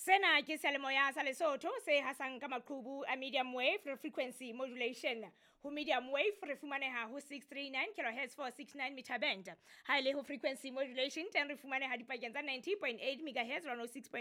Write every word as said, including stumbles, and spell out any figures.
Sena ke seyalemoya sa Lesotho se hasang ka maqhubu a medium wave frequency modulation. Ho medium wave re fumaneha ho six thirty-nine kilohertz four sixty-nine meter band. Ha ile ho frequency modulation ten re fumaneha dipakeng tsa ninety point eight megahertz one oh six